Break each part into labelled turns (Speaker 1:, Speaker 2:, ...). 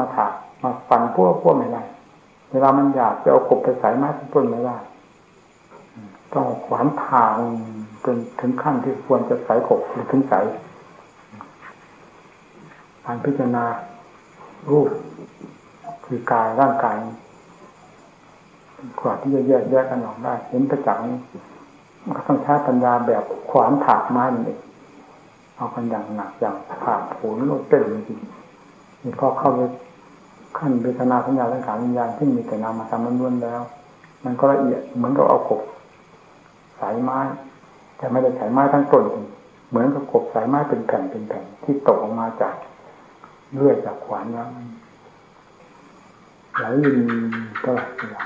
Speaker 1: มาถากมาฟันพวกไม่ได้เวลามันอยากจะเอากบไปใส่ไม้ต้นไม่ได้ต้องขวานผ่าจนถึงขั้นที่ควรจะใส่กบหรือถึงใส่การพิจารณารูปคือกายร่างกายกว่าที่จะแยกกันออกได้เห็นประจักษ์มันก็ต้องใช้ปัญญาแบบขวานถากไม้นี่เอากันอย่างหนักอย่างผ่าโผล่โลดเต้นจริงๆนี่พอเข้าไปขั้นเวทนาสัญญาสังขารวิญญาณที่มีแต่นามธรรมล้วนแล้วมันก็ละเอียดเหมือนกับเอากบสายไม้แต่ไม่ได้สายไม้ทั้งต้นเหมือนกับกบสายไม้เป็นแผ่นที่ตกออกมาจากเลื่อยจากขวานแล้วไหลลินตลอดเวลา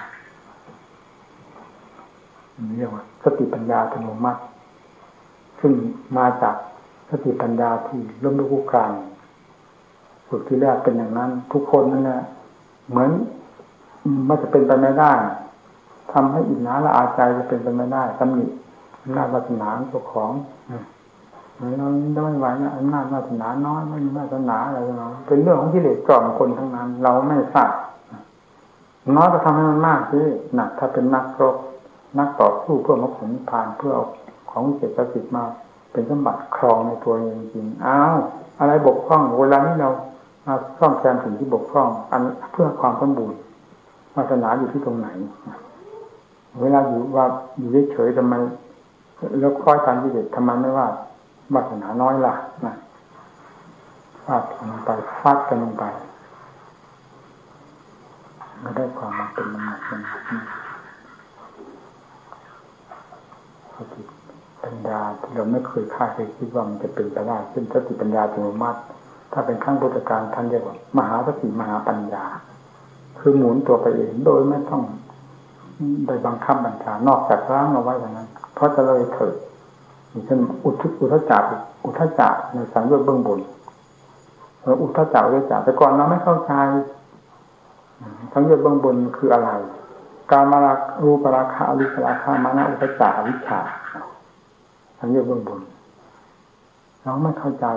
Speaker 1: เรียกว่าสติปัญญาอัตโนมัติซึ่งมาจากสติปัญญาที่ล้มลุกคลุกคลานฝึกที่แรกเป็นอย่างนั้นทุกคนนั่นแหละเหมือนมันจะเป็นไปไม่ได้ทำให้อิจฉาละอาใจจะเป็นไปไม่ได้ตำหนิอำนาจวาสนาเจ้าของเราไม่ไหวนะอำนาจวาสนาน้อยไม่มีวาสนาอะไรเนาะเป็นเรื่องของกิเลสจอมคนทั้งนั้นเราไม่ทราบน้อยจะทำให้มันมากสิหนักถ้าเป็นนักรบนักต่อสู้เพื่อมรรคผลนิพพานเพื่อเอาของเจตสิทธิ์มาเป็นสมบัติครองในตัวเองจริงอ้าวอะไรบกพร่องเวลานี้เราซ่อมแซมสิ่งที่บกพร่องอันเพื่อความสมบูรณ์วาสนาอยู่ที่ตรงไหนเวลาอยู่เฉยๆทำไมแล้วคอยตามกิเลสทำไมไม่ว่าวาสนาน้อยล่ะนะฟาดกันลงไปฟาดกันลงไปก็ได้ความมาเป็นมันหนักมันสติปัญญาที่เราไม่เคยคาดเคยคิดว่ามันจะเป็นไปได้ซึ่งสติปัญญาอัตโนมัติถ้าเป็นขั้งพุทธการท่านเรียกว่ามหาสติมหาปัญญาคือหมุนตัวไปเองโดยไม่ต้องได้บังคับบัญชานอกจากร่างเอาไว้อย่างนั้นเพราะจะเลยเถิดเช่นอุทจักในสังโยชน์เบื้องบนอุทจักแต่ก่อนเราไม่เข้าใจสังโยชน์เบื้องบนคืออะไรการมารูปราคะอรูปราคะมานะอุทจักอวิชชาสังโยชน์เบื้องบนเราไม่เข้าใจ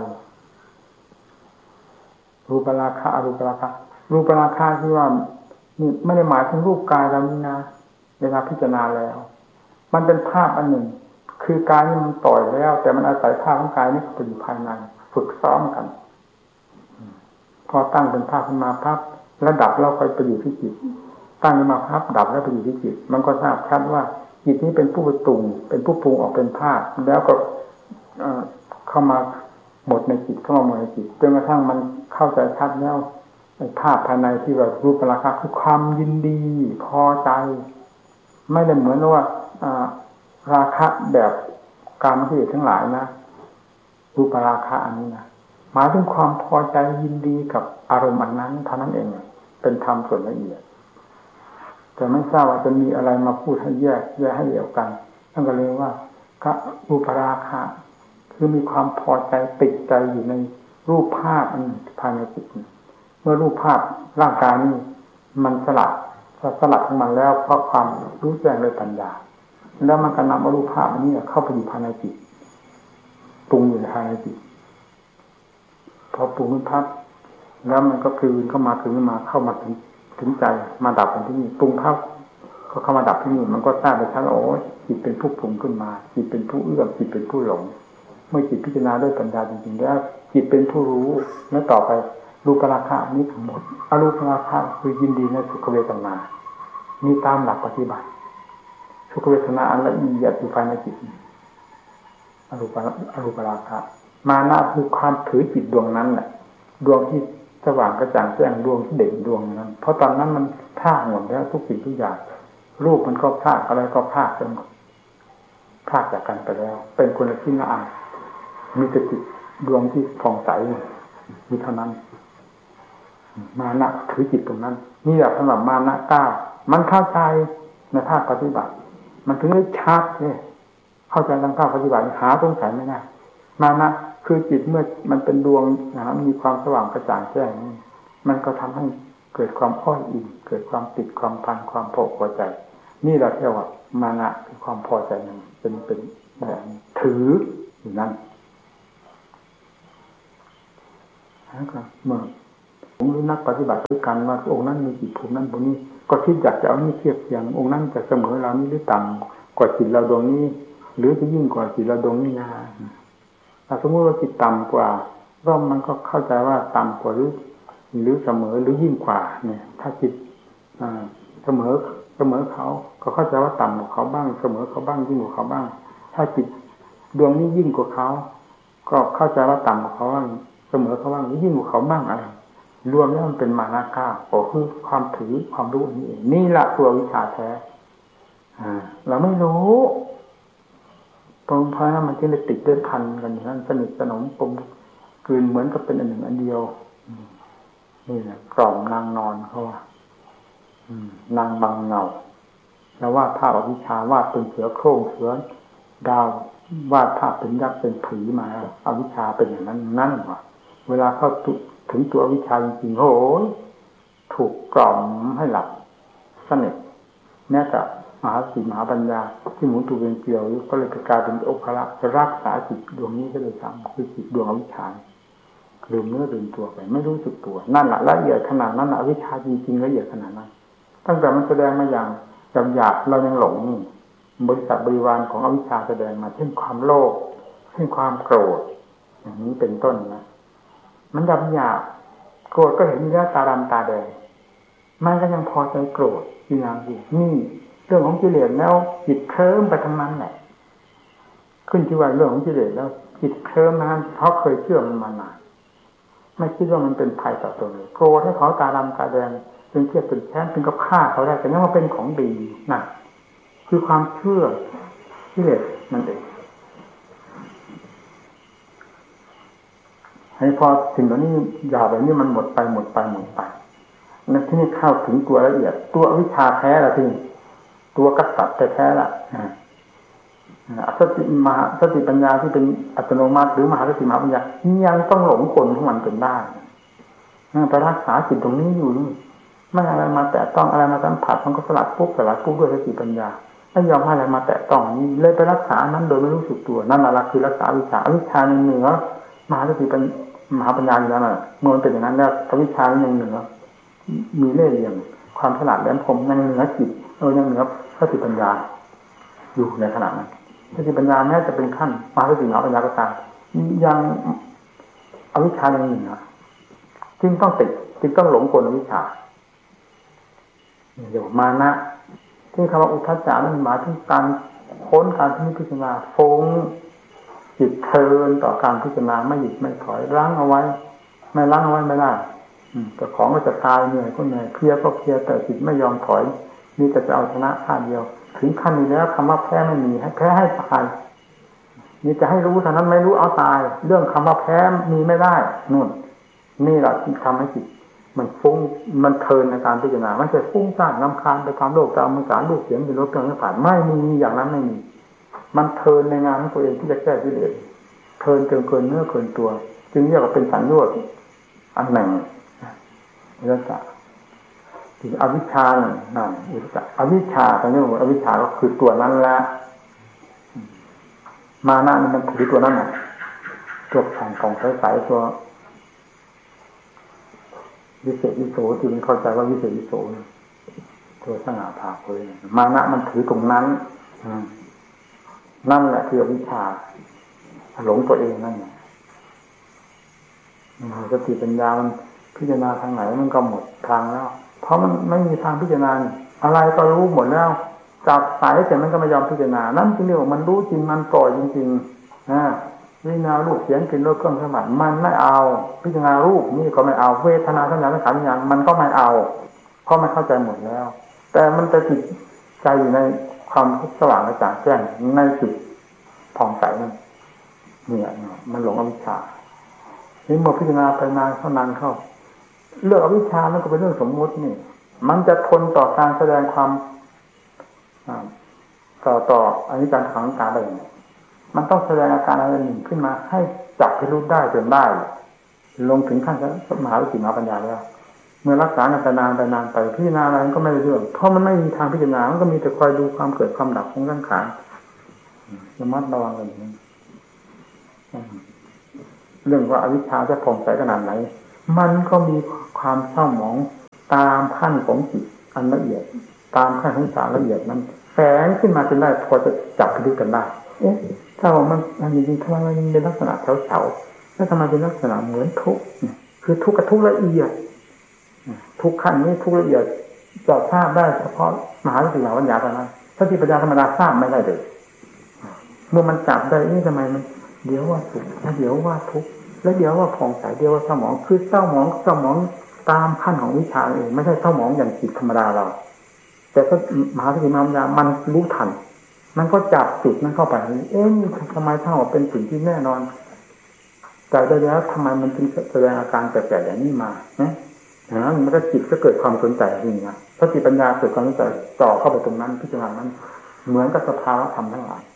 Speaker 1: รูปราคะอรูปราคะรูปราคะที่ว่านี่ไม่ได้หมายถึงรูปกายเรานี่นะเวลาพิจารณาแล้วมันเป็นภาพอันหนึ่งคือกายนี่มันต่อยแล้วแต่มันอาศัยภาพของกายนี่เป็นอยู่ภายในฝึกซ้อมกันพอตั้งเป็นภาพขึ้นมาภาพระดับเราค่อยไปอยู่ที่จิตตั้งขึ้นมาภาพดับแล้วไปอยู่ที่จิตมันก็ทราบชัดว่าจิตนี้เป็นผู้ปรุงเป็นผู้ปรุงออกเป็นภาพแล้วก็เข้ามาหมดในจิตเข้ามาหมดในจิตจนกระทั่งมันเข้าใจชัดแล้วภาพภายในที่ว่ารูปราคะคือความยินดีพอใจไม่ได้เหมือนว่าราคะแบบกามกิเลสทั้งหลายนะรูปราคะอันนี้นะหมายถึงความพอใจยินดีกับอารมณ์อันนั้นเท่านั้นเองเป็นธรรมส่วนละเอียดแต่ไม่ทราบว่าจะมีอะไรมาพูดให้แยกให้เดี่ยวกันนั่นก็เลยว่ารูปราคะคือมีความพอใจติดใจอยู่ในรูปภาพอันภายในจิตเมื่อรูปภาพร่างกายนี้มันสลัดของมันแล้วเพราะความรู้แจ้งโดยปัญญาแล้วมันก็นำเอารูปภาพนี้เข้าไปอยู่ภายในจิตปรุงอยู่ภายในจิตพอปรุงรูปภาพแล้วมันก็คืนเข้ามาเข้ามาถึงใจมาดับที่นี่ปรุงภาพก็เข้ามาดับที่นี่มันก็ทราบไปชัดโอ้จิตเป็นผู้ปรุงขึ้นมาจิตเป็นผู้เอื้อมจิตเป็นผู้หลงเมื่อจิตพิจารณาด้วยปัญญาจริงๆแล้วจิตเป็นผู้รู้แล้วต่อไปรูปราคะนี้ทั้งหมดอรูปราคะคือยินดีในสุขเวทนามีตามหลักปฏิบัติสุขเวทนาอันละเอียดอยู่ภายในจิตอรูปราคะมานะคือความถือจิตดวงนั้นแหละดวงที่สว่างกระจ่างแจ้งดวงที่เด่นดวงนั้นเพราะตอนนั้นมันพลาดหมดแล้วทุกสิ่งทุกอย่างรูปมันก็พลาดอะไรก็พลาดจนพลาดจากกันไปแล้วเป็นคนละชิ้นละอันมีแต่จิตดวงที่ผ่องใสมีเท่านั้นมานะถือจิตตรงนั้นนี่แหละสำหรับมานะก้าวมันเข้าใจในภาคปฏิบัติมันถึงได้ชัดเนี่ยเข้าใจทางภาคปฏิบัติหาสงสัยไม่ได้มานะคือจิตเมื่อมันเป็นดวงนะครับมีความสว่างกระจ่างแจ้งมันก็ทำให้เกิดความอ้อยอิงเกิดความติดความพันความพอใจนี่เราเรียกว่ามานะคือความพอใจนั้นเป็นแบบถืออยู่นั่นแล้วก็เมื่อผมรู้นักปฏิบัติด้วยกันว่าองค์นั้นมีจิตภูมินั้นภูมินี้ก็คิดอยากจะเอานี่เทียบเทียงองค์นั้นจะเสมอเรานี่หรือต่ำกว่าจิตเราดวงนี้หรือจะยิ่งกว่าจิตเราดวงนี้นะถ้าสมมติว่าจิตต่ำกว่าก็มันก็เข้าใจว่าต่ำกว่าหรือเสมอหรือยิ่งกว่าเนี่ยถ้าจิตเสมอเขาก็เข้าใจว่าต่ำกว่าเขาบ้างเสมอเขาบ้างยิ่งกว่าเขาบ้างถ้าจิตดวงนี้ยิ่งกว่าเขาก็เข้าใจว่าต่ำกว่าเขาบ้างเสมอเขาบ้างยิ่งกว่าเขาบ้างอะไรรวมแล้วมันเป็นมานะก้าก็คือความถือความรู้นี่เองนี่แหละตัววิชาแท้เราไม่รู้ตรงเพราะนั้นมันจึงได้ติดด้วยพันกันอย่างนั้นสนิทสนมปมกลืนเหมือนกับเป็นอันหนึ่งอันเดียวนี่แหละกล่อมนางนอนเขาว่านางบางเงาแล้ววาดภาพอวิชาวาดเป็นเสือโคร่งเสือดาววาดภาพเป็นยักษ์เป็นผีมาอวิชชาเป็นอย่างนั้นนั่นว่ะเวลาเข้าถึงตัวอวิชชาจริงๆโหถูกกล่อมให้หลับสนิทแม้แต่มหาสีมหาปัญญาที่หมุนตัวเป็นเกลียวก็เลยกลายเป็นองค์ละรักษาจิตดวงนี้ก็เลยซ้ำคือจิตดวงอวิชชาลืมเนื้อลืมตัวไปไม่รู้สึกตัวนั่นแหละละเอียดขนาดนั้นอวิชชาจริงๆละเอียดขนาดนั้นตั้งแต่มันแสดงมาอย่างหยาบๆเรายังหลงนี่บริษัทบริวารของอวิชชาแสดงมาเช่นความโลภเช่นความโกรธอย่างนี้เป็นต้นนะมันหยาบโกรธก็เห็นเนื้อตาดำตาแดงมันก็ยังพอใจโกรธอย่างนี้นี่เรื่องของกิเลสแล้วจิตเคลิ้มไปทั้งนั้นแหละขึ้นที่ว่าเรื่องของกิเลสแล้วจิตเคลิ้มนั้นเพราะเคยเชื่อมันมานานไม่คิดว่ามันเป็นภัยต่อตัวเลยโกรธให้เขาตาดำตาแดงเป็นเทียบเป็นแค้นเป็นกับฆ่าเขาได้แต่นี่มันเป็นของดีนั่นคือความเชื่อกิเลสนั่นเองให้พอสิ่งเหล่านี้หยาบแบบนี้มันหมดไปนั่นที่นี่เข้าถึงตัวละเอียดตัววิชาแท้ละที่ตัวกษัตริย์แท้ๆละสติปัญญาที่เป็นอัตโนมัติหรือมหาสติมหาปัญญายังต้องหลงคนของมันจนได้ไปรักษาจิตตรงนี้อยู่นี่ไม่อะไรมาแตะต้องอะไรมาสัมผัสมันก็สลัดปุ๊บด้วยสติปัญญาไม่ยอมให้อะไรมาแตะต้องนี้เลยไปรักษานั้นโดยไม่รู้สึกตัวนั่นแหละคือรักษาวิชาเหนือมหาสติมหาปัญญาอยู่แล้วน่ะเมื่อมันเป็นอย่างนั้นแล้ววิชายังเหนือมีเล่ห์เหลี่ยมความฉลาดแหลมคมยังเหนือจิตยังเหนือสติปัญญาอยู่ในขณะนั้นสติปัญญาแม้จะเป็นขั้นมหาสติมหาปัญญาก็ตามยังอวิชชายังเหนือจึงต้องติดจึงต้องหลงกลอวิชชาเดี๋ยวมานะที่คำว่าอุทธัจจานั้นหมายถึงการค้นการพิจารณาฟงจิตเพลินต่อการพิจารณาไม่หยุดไม่ถอยรั้งเอาไว้ไม่ได้แต่ของก็จะตายเหนื่อยก็เหนื่อยเพลียก็เพลียแต่จิตไม่ยอมถอยมีแต่จะเอาชนะท่าเดียวถึงขั้นนี้แล้วคำว่าแพ้ไม่มีให้แพ้ให้ตายนี่จะให้รู้เท่านั้นไม่รู้เอาตายเรื่องคำว่าแพ้มีไม่ได้นู่นนี่แหละที่ทำให้จิตมันฟุ้งมันเพลินในการพิจารณามันจะฟุ้งซ่านรำคาญไปตามโลกตามมือสารรูปเสียงเป็นรสเครื่องผ่านไม่มีอย่างนั้นไม่มีมันเพลินในงานของตัวเองที่จะแก้กิเลสเพลินจนเกินเนื้อเกินตัวจึงเรียกว่าเป็นสัญญาณอันหนึ่งแล้วจะถึงอวิชชานั่นอวิชชาตอนนี้อวิชชาก็คือตัวนั้นละมานะมันถือตัวนั้นน่ะตัวของใสๆตัววิเศษวิโสจึงเข้าใจว่าวิเศษวิโสตัวสง่าผ่าเผยมานะมันถือตรงนั้นนั่นแหละคืออวิชชาหลงตัวเองนั่นแหละสติปัญญามันพิจารณาทางไหนมันก็หมดทางแล้วเพราะมันไม่มีทางพิจารณาอะไรก็รู้หมดแล้วจับสายแต่มันก็ไม่ยอมพิจารณานั่นจึงเรียกว่ามันรู้จริงมันปล่อยจริงๆวิญญาณรูปเสียงกลิ่นรสเครื่องสัมผัสมันไม่เอาพิจารณารูปนี่ก็ไม่เอาเวทนาสัญญาสังขารวิญญาณมันก็ไม่เอาเพราะมันเข้าใจหมดแล้วแต่มันจะติดใจอยู่ในความสว่างกระจ่างแจ้งในจิตผ่องใสนั่นเนี่ยมันหลงอวิชชานี่เมื่อพิจารณาไปนานเข้านานเข้าเรื่องอวิชชามันก็เป็นเรื่องสมมุตินี่มันจะทนต่อการแสดงความต่ออนิจจังขังตาได้ยังไงมันต้องแสดงอาการอะไรหนึ่งขึ้นมาให้จับพิรุธได้จนได้ลงถึงขั้นมหาวิจิตรมหาปัญญาแล้วเมื่อรักษากันไปนานไปพิจารณาอะไรก็ไม่ได้เรื่องเพราะมันไม่มีทางพิจารณามันก็มีแต่คอยดูความเกิดความดับของสังขารระมัดระวังอะไรอย่างนี้เรื่องว่าอวิชชาจะผ่องใสขนาดไหนมันก็มีความเศร้าหมองตามขั้นของจิตอันละเอียดตามขั้นของสารละเอียดนั้นแฝงขึ้นมาจนได้พอจะจับพิจกันได้ถ้าว่ามันจริงๆทำไมมันเป็นลักษณะเฉาๆแล้วทำไมเป็นลักษณะเหมือนทุกข์คือทุกข์กับทุกข์ละเอียดทุกขั้นนี้ทุกข์ละเอียดจะทราบได้เฉพาะมหาวิทยาลัยปัญญาเท่านั้นถ้าที่ปัญญาธรรมดาทราบไม่ได้เลยเมื่อมันจับได้ทำไมมันเดี๋ยวว่าสุขแล้วเดี๋ยวว่าทุกข์แล้วเดี๋ยวว่าผ่องใสเดี๋ยวว่าเศร้าหมองคือเศร้าหมองตามขั้นของวิชาเองไม่ใช่เศร้าหมองอย่างจิตธรรมดาเราแต่ถ้ามหาวิทยาลัยปัญญามันรู้ทันมันก็จับจุดนั้นเข้าไปทำไมเท่าเป็นสิ่งที่แน่นอนแต่ได้แล้วทำไมมันจึงแสดงอาการแปลกๆอย่างนี้มาอย่างนั้นมันก็จิตก็เกิดความสนใจอย่างนี้พระจิตปัญญาเกิดความสนใจต่อเข้าไปตรงนั้นพิจารณานั้นเหมือนกับสภาวะธรรมทั้งหลาย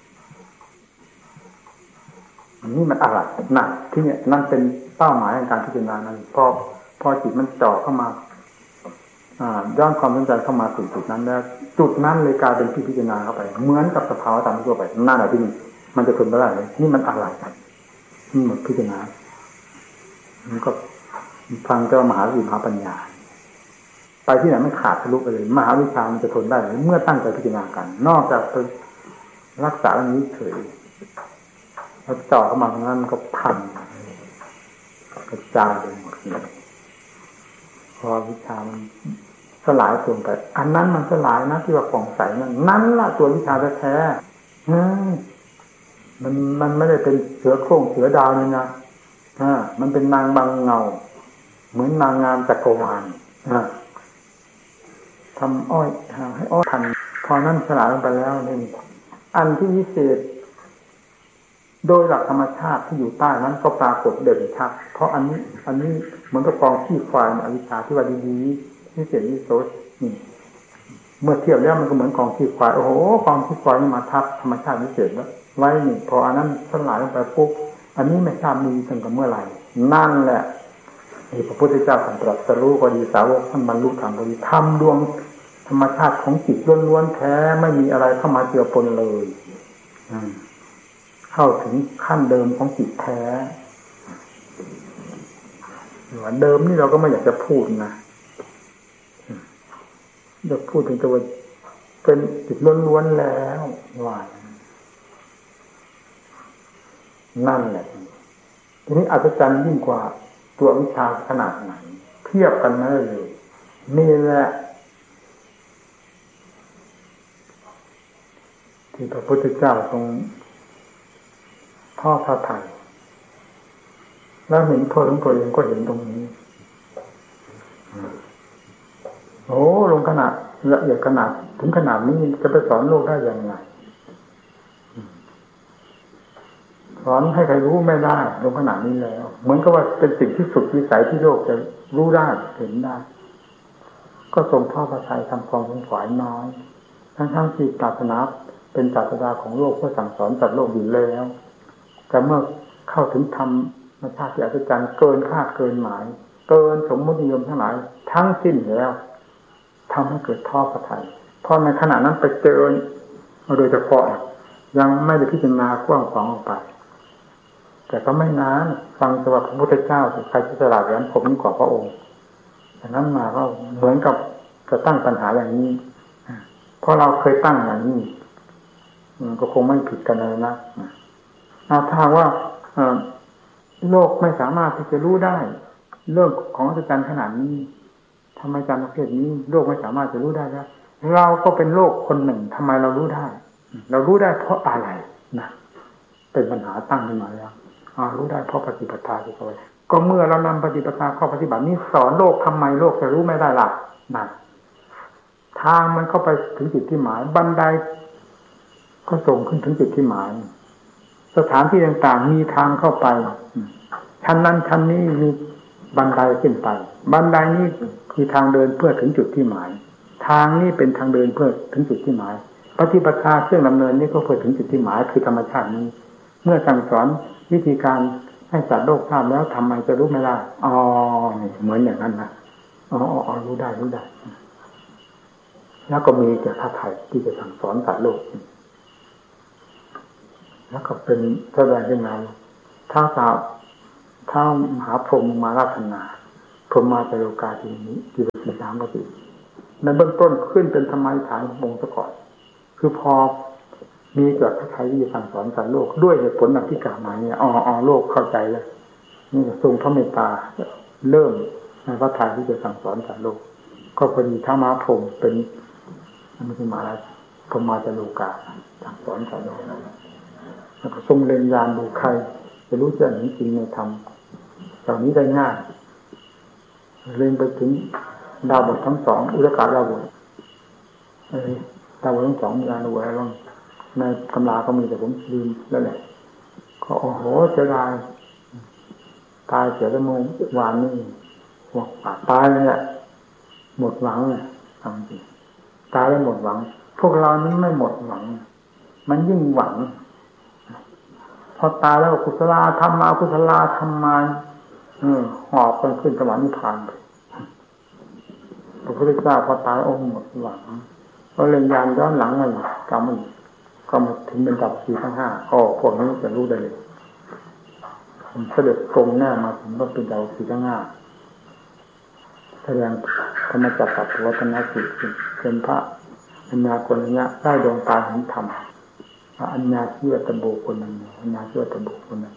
Speaker 1: นี่มันอะไรนั่นที่เนี่ยนั่นเป็นเป้าหมายในการพิจารณานั้นพอจิตมันจ่อเข้ามาย้อนความสนใจเข้ามาสู่จุดนั้นแล้วจุดนั้นเลยกลายเป็นที่พิจารณาเข้าไปเหมือนกับสภาวะธรรมทั่วไปนั่นแหละที่นี่มันจะทนไม่ได้เลยนี่มันอะไรกันนี่มันพิจารณามันก็ฟังเจ้ามหาวิทยาปัญญาไปที่ไหนมันขาดทะลุไปเลยมหาวิชามันจะทนได้เมื่อตั้งใจพิจารณากันนอกจากไปรักษาอันนี้เฉยแล้วจ่อเข้ามาตรงนั้นก็พันกระจายไปหมดเลยพอวิชามันสลายตัวไปอันนั้นมันสลายนะที่ว่าผ่องใสนั่นล่ะตัววิชาแท้ๆมันไม่ได้เป็นเสือโคร่งเสือดาวเลยนะมันเป็นนางบางเงาเหมือนนางงามจักรวาลทำอ้อยให้อ้อยทันพอนั่นสลายลงไปแล้วนี่อันที่วิเศษโดยหลักธรรมชาติที่อยู่ใต้นั้นก็ปรากฏเด่นชัดเพราะอันนี้เหมือนกับกองขี้ควายอวิชชาที่ว่าดีๆที่เศษวิโสนี่เมื่อเทียบแล้วมันก็เหมือนกองขี้ควายโอ้โหกองขี้ควายนี่มาทับธรรมชาติวิเศษแล้วไว้นี่พออันนั้นสลายลงไปปุ๊บอันนี้ไม่ทราบมีตั้งแต่เมื่อไหร่นั่นแหละพระพุทธเจ้าท่านตรัสรู้ก็ดีสาวกท่านบรรลุธรรมก็ดีธรรมดวงธรรมชาติของจิตล้วนๆแท้ไม่มีอะไรเข้ามาเจือปนเลยเข้าถึงขั้นเดิมของจิตแท้ว่าเดิมนี่เราก็ไม่อยากจะพูดนะอยากพูดถึงตัวเป็นจิตล้วนๆแล้วว่านั่นแหละทีนี้อัศจรรย์ยิ่งกว่าตัววิชาขนาดไหนเทียบกันไม่ได้เลยนี่แหละที่พระพุทธเจ้าทรงทอดพระทัยแล้วเห็นโทษของตัวเองก็เห็นตรงนี้โอ้ลงขนาดละเอียดขนาดถึงขนาดนี้จะไปสอนโลกได้ยังไงสอนให้ใครรู้ไม่ได้ลงขนาดนี้แล้วเหมือนกับว่าเป็นสิ่งที่สุดวิสัยที่โลกจะรู้ได้เห็นได้ก็ทรงทอดพระทัยทำความสงสารน้อยทั้งที่ปรารถนาเป็นศาสดาของโลกเพื่อสั่งสอนสัตว์โลกอยู่แล้วแต่เมื่อเข้าถึงธรรมชาติที่อัศจรรย์เกินคาดเกินหมายเกินสมมตินิยมทั้งหลายทั้งสิ้นแล้วทำให้เกิดทอดพระทัยเพราะในขณะนั้นไปเจอโดยเฉพาะยังไม่ได้พิจารณากว้างขวางออกไปแต่ก็ไม่นานฟังสวัสดิ์พระพุทธเจ้าใครที่ฉลาดแหลมคมยิ่งกว่าพระองค์แต่นั้นมาก็เหมือนกับจะตั้งปัญหาอย่างนี้เพราะเราเคยตั้งอย่างนี้ก็คงไม่ผิดกันเลยนะถ้าว่าโลกไม่สามารถที่จะรู้ได้เรื่องของอัศจรรย์ขนาดนี้ธรรมจักรประเภทนี้โลกไม่สามารถจะรู้ได้แล้วเราก็เป็นโลกคนหนึ่งทำไมเรารู้ได้เรารู้ได้เพราะอะไรนะเป็นปัญหาตั้งขึ้นมาแล้วรู้ได้เพราะปฏิปทาที่เขาก็เมื่อเรานำปฏิปทาข้อปฏิบัตินี้สอนโลกทำไมโลกจะรู้ไม่ได้ล่ะนะทางมันเข้าไปถึงจุดที่หมายบันไดก็ส่งขึ้นถึงจุดที่หมายสถานที่ต่างๆมีทางเข้าไปชั้นนั้นชั้นนี้มีบันไดขึ้นไปบันไดนี้คือทางเดินเพื่อถึงจุดที่หมายทางนี้เป็นทางเดินเพื่อถึงจุดที่หมายปฏิปทาเครื่องดำเนินนี้ก็เพื่อถึงจุดที่หมายคือธรรมชาตินี้เมื่อสั่งสอนวิธีการให้สัตว์โลกทราบแล้วทำไมจะรู้ไม่ได้เหมือนอย่างนั้นนะรู้ได้แล้วก็มีแต่พระทัยที่จะสั่งสอนสัตว์โลกแล้วก็เป็นแสดงขึ้นมาถ้าสาวถ้ามหาพรหมมาราธนาพรหมมาจโลกาทีนี้ที่เป็นสามปฏิในเบื้องต้นขึ้นเป็นธรรมะฐานขององค์ซะก่อนคือพอมีเกิดพระทัยที่สั่งสอนสัตว์โลกด้วยเหตุผลดังที่กล่าวมาเนี่ยโลกเข้าใจแล้วนี่ทรงพระเมตตาเริ่มในพระทัยที่จะสั่งสอนสัตว์โลกก็พอดีถ้ามหาพรหมเป็นไม่ใช่มาแล้วพรหมมาจโลกาสั่งสอนสัตว์โลกแล้วก็ทรงเล็งยานดูใครจะรู้แจ้งจริงในธรรมเหล่านี้ได้ง่ายเล็งไปถึงดาวบททั้งสองอุรกาดาวบทดาวบททั้งสองมีอะไรบ้างในตำราก็มีแต่ผมลืมแล้วแหละก็โอ้โหเสียดายตายเสียแล้วโมงวานนี่หัวตายเลยแหละหมดหวังเลยทำจริงตายแล้วหมดหวังพวกเรานั้นไม่หมดหวังมันยิ่งหวังพอตายแล้วกุศลธรรมกุศลธรรมมาหอบกันขึ้นสวรรค์นิพพานไปพระพุทธเจ้าพอตายองค์หมดหวังก็เรียนยานย้อนหลังมันกรรมก็มาถึงเป็นดับสี่ทั้งห้าพวกนี้จะรู้ได้เลยเสด็จตรงหน้ามาถึงก็เป็นดับสี่ทั้งห้าแสดงธรรมจักรกับวัฒนจิตเป็นพระอัญญาโกณัญญะได้ดวงตาเห็นธรรมพระอัญญาเชื่อตโบคนนั้นอัญญาเชื่อตโบคนนั้น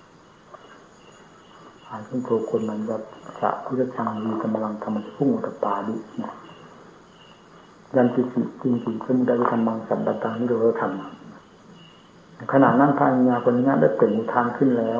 Speaker 1: หายขึ้นโผล่คนนั้นจะสะพุทธชังมีกำลังธรรมะพุ่งตะปาดิยันติสิจริงๆขึ้นได้ทำบางสัมปตังนิโรธธรรมขณะนั้นพระอัญญาโกณัญญะได้เปล่งอุทานขึ้นแล้ว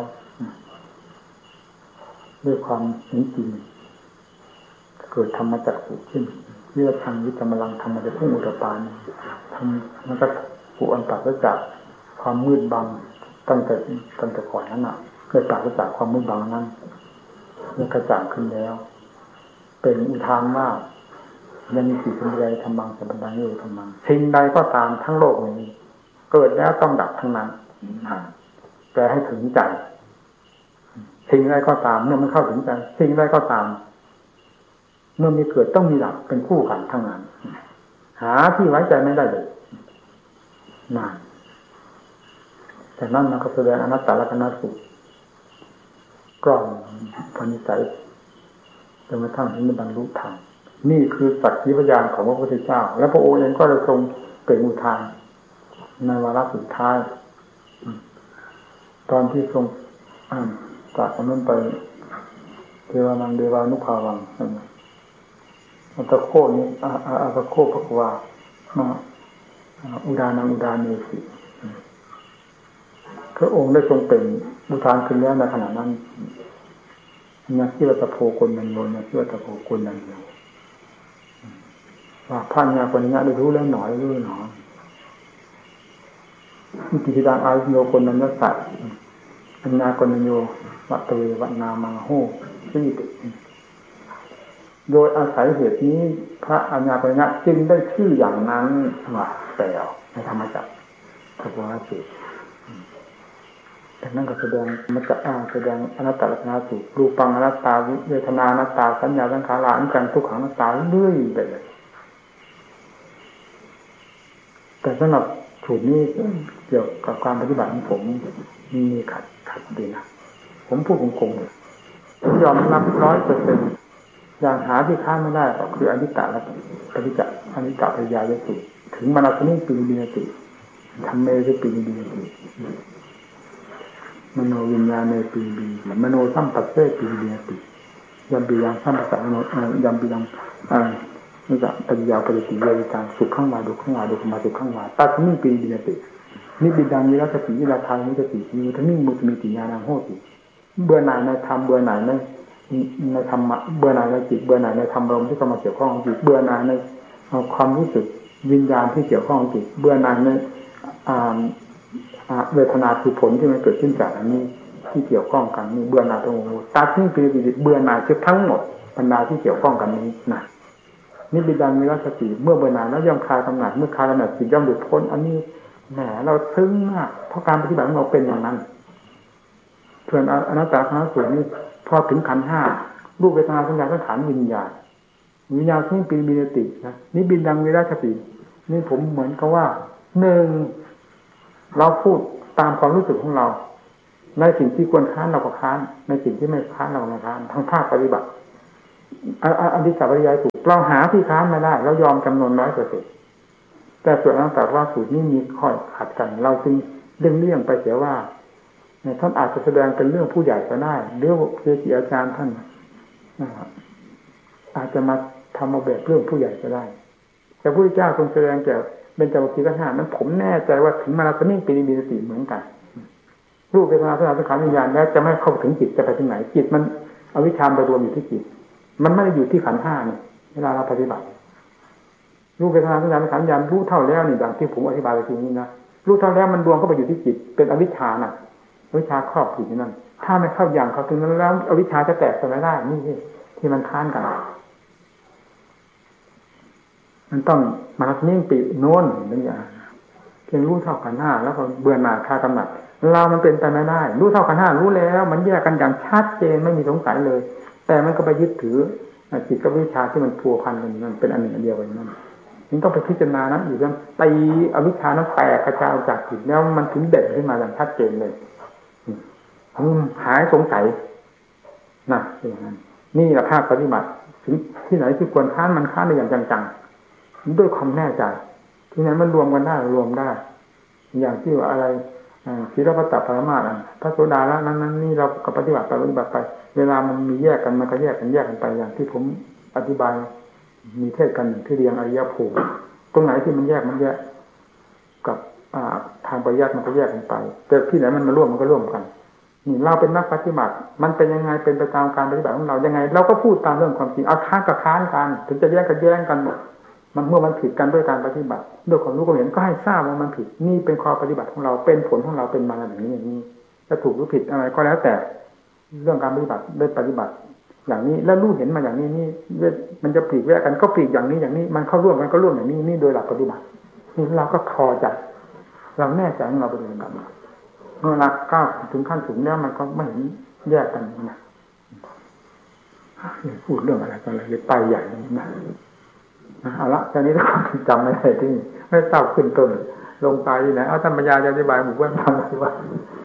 Speaker 1: ด้วยความเห็นจริงเกิดธรรมจักสุขึ้นเรียกทางวิกำลังธรรมะพุ่งตะปาดิทำมันก็กุอันตัดจากความมืดบังตั้งแต่ก่อนนั้นเกิดตัดจากความมืดบังนั้นเมื่อกระจ่างขึ้นแล้วเป็นอุทานว่ายังมีสิ่งใดทำบางสัมปันธ์อยู่ทำบางสิ่งใดก็ตามทั้งโลกนี้เกิดแล้วต้องดับทั้งนั้นแปลให้ถึงใจสิ่งใดก็ตามเมื่อมันเข้าถึงใจสิ่งใดก็ตามเมื่อมีเกิดต้องมีดับเป็นคู่กันทั้งนั้นหาที่ไว้ใจไม่ได้เลยนานแต่นั่นมันก็แสดงอนัตตลักษณสูตรกล่อมพนิสัยจนกระทั่งถึงบรรลุธรรมนี่คือสัจจิพยานของพระพุทธเจ้าและพระองค์เองก็ได้ทรงเปล่งอุทานในวาระสุดท้ายตอนที่ทรงจากนั้นไปเทวานังเดวานุภาวังอัตโคนี้อัตโคภควาอุดานังอุดาเนสิพระองค์ได้ทรงเปล่งอุทานขึ้นแล้วในขณะนั้นนักที่วัตโพคนนันโยนักที่วัตโพคนนันโยว่าพระญาปัญญาได้รู้แล้วหน่อยรู้หนอมิติดังอาโยคนนันสัตปัญญาคนนันโยวัตเววันามังโหที่โดยอาศัยเหตุนี้พระอัญญาปัญญาจึงได้ชื่ออย่างนั้นว่าแปลในธรรมจักรพระพุทธเจ้าแต่นั่นก็แสดงมันจะแสดงอนัตตลักษณสูตรรูปังอนัตตาเวทนาอนัตตาสัญญาสังขารอนิจจังทุกขังอนัตตาเรื่อยไปเลยแต่สำหรับสูตรนี้เกี่ยวกับการปฏิบัติของผมมีขัดดีนะผมพูดคงๆผมยอมรับ 100%อย่างหาที่ค้านไม่ได้ก็คืออนิจจและปฏิจจอนิจจปริยายสูตรถึงมนัสนิปิริยติธรรมเมสุปิริยติมโนวิญญาณในปีบีมโนสัมปัสเสปีบีติยัมปียังสัมปัสสะมโนยัมปียังนี่จะปฏิยาปฏิกิริยาการสุขข้างวาดุข้างวาดุมาสุขข้างวาตัดมิ่งปีบีตินิบิดังวิรัสติวิราทายนิจติมีทั้งมิ่งมุตมีติญาณังโหติเบื่อหน่ายในธรรมเบื่อหน่ายในธรรมะเบื่อหน่ายในจิตเบื่อหน่ายในธรรมลมที่เข้ามาเกี่ยวข้องจิตเบื่อหน่ายในความรู้สึกวิญญาณที่เกี่ยวข้องจิตเบื่อหน่ายในเวทนาคือผลที่มันเกิดขึ้นจากอันนี้ที่เกี่ยวข้องกันนี่เบื่อหน่ายตรงนี้ตัดทิ้งปีติเบื่อหน่ายคือทั้งหมดบรรดาที่เกี่ยวข้องกันนี้นะนี่บิดามีรัสติเมื่อเบื่อหน่ายแล้วย่อมคลายกำหนัดเมื่อคลายกำหนัดจิตย่อมหลุดพ้นอันนี้แหมเราซึ้งมากเพราะการปฏิบัติของเราเป็นอย่างนั้นส่วนอนัตตลักษณสูตรนี้พอถึงขันธ์ห้ารูปเวทนาสัญญาสังขารวิญญาณที่ปีมีตินะนี่บิดังมีรัสตินี่ผมเหมือนกับว่าหนึ่งเราพูดตามความรู้สึกของเราในสิ่งที่ควรค้านเราก็ค้านในสิ่งที่ไม่ค้านเราไม่ค้านทั้งภาคปฏิบัติอธิสัพพยายถูกเราหาที่ค้านไม่ได้เรายอมจำนวน100%แต่ส่วนต่างๆว่าสูตรนี้มีข้อขัดกันเราจึงเลี่ยงไปเสียว่าท่านอาจจะแสดงเป็นเรื่องผู้ใหญ่ก็ได้หรือเกจิอาจารย์ท่านอาจจะมาทำมาแบบเรื่องผู้ใหญ่ก็ได้แต่พระพุทธเจ้าทรงแสดงแก่เบญจวัคคีย์ทั้ง5นั้นผมแน่ใจว่าถึงมาราสนิ่งปีนิบิสติเหมือนกันรูปเวทนาสัญญาสังขารวิญญาณแล้วจะไม่เข้าถึงจิตจะไปถึงไหนจิตมันอวิชชาไปรวมอยู่ที่จิตมันไม่ได้อยู่ที่ขันธ์5นี่เวลาเราปฏิบัติรูปเวทนาสัญญาสังขารวิญญาณรู้เท่าแล้วนี่ดังที่ผมอธิบายไปทีนี้นะรู้เท่าแล้วมันรวมเข้าไปอยู่ที่จิตเป็นอวิชชาน่ะอวิชชาครอบจิตนั่นถ้าไม่เข้าอย่างเขาถึงนั้นแล้วอวิชชาจะแตกไปไม่ได้นี่ที่มันค้านกันมันต้องมาลักนิ่งปีโน้นนั่นอย่างเพียงรู้เท่าขันธ์5แล้วก็เบื่อหน่ายคลายกำหนัดเรามันเป็นไปไม่ได้รู้เท่าขันธ์5รู้แล้วมันแยกกันอย่างชัดเจนไม่มีสงสัยเลยแต่มันก็ไปยึดถือจิตกับวิชาที่มันพัวพันกันนั่นเป็นอันหนึ่งอันเดียวกันนั่นมันต้องไปพิจารณานั้นอยู่แล้วตีอวิชชานั้นแตกกระจายออกจากจิตแล้วมันถึงเด่นขึ้นมาอย่างชัดเจนเลยหายสงสัยนะอย่างนั้นนี่แหละภาคปฏิบัติถึงที่ไหนที่ควรค้านมันค้านได้อย่างจังๆด้วยความแน่ใจที่นั้นมันรวมกันได้รวมได้อย่างที่ว่าอะไรศีลพัตตปรมาสพระโสดาละนั้นนี่เราก็ปฏิบัติไปเวลามันมีแยกกันมันก็แยกกันไปอย่างที่ผมอธิบายมีเทศกันที่เรียงอริยภูมิตรงไหนที่มันแยกกับทางปริยัติมันก็แยกกันไปแต่ที่ไหนมันมาร่วมมันก็ร่วมกันนี่เราเป็นนักปฏิบัติมันเป็นยังไงเป็นไปตามการปฏิบัติของเรายังไงเราก็พูดตามเรื่องความจริงเอาค้านกับค้านกันถึงจะแยกกันหมดมันเมื่อมันผิดกันด้วยการปฏิบัติด้วยความรู้ความเห็นก็ให้ทราบว่ามันผิดนี่เป็นข้อปฏิบัติของเราเป็นผลของเราเป็นมาอย่างนี้จะถูกหรือผิดอะไรก็แล้วแต่เรื่องการปฏิบัติได้ปฏิบัติอย่างนี้แล้วรู้เห็นมาอย่างนี้นี่มันจะปลีกแยกกันก็ปลีกอย่างนี้มันเข้าร่วมกันก็ร่วมอย่างนี้นี่โดยหลักปฏิบัตินี่เราก็พอใจเราแน่ใจของเราเป็นอย่างนั้นเมื่อเราก้าวถึงขั้นสูงแล้วมันก็ไม่เห็นแยกกันนะพูดเรื่องอะไรกันเลยไปใหญ่นะเอาละตอนนี้เราจำไม่ได้ที่ไม่ทราบขึ้นต้นลงไปที่ไหนเอาธรรมยาจะอธิบายหมู่เพื่อนฟังอธิบาย